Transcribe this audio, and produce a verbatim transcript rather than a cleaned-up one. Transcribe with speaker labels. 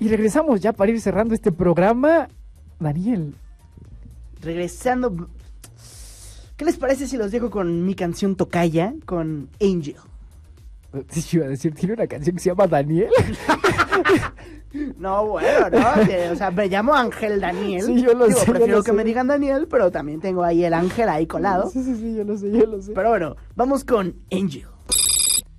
Speaker 1: Y regresamos ya para ir cerrando este programa. Daniel.
Speaker 2: Regresando. ¿Qué les parece si los dejo con mi canción tocaya, con Angel?
Speaker 1: Sí, iba a decir, tiene una canción que se llama Daniel.
Speaker 2: No, bueno, no, que, o sea, me llamo Ángel Daniel.
Speaker 1: Sí, yo lo
Speaker 2: Digo,
Speaker 1: sé, yo
Speaker 2: prefiero
Speaker 1: lo
Speaker 2: que
Speaker 1: sé.
Speaker 2: me digan Daniel, pero también tengo ahí el Ángel ahí colado.
Speaker 1: Sí, sí, sí, yo lo sé, yo lo sé.
Speaker 2: Pero bueno, vamos con Angel.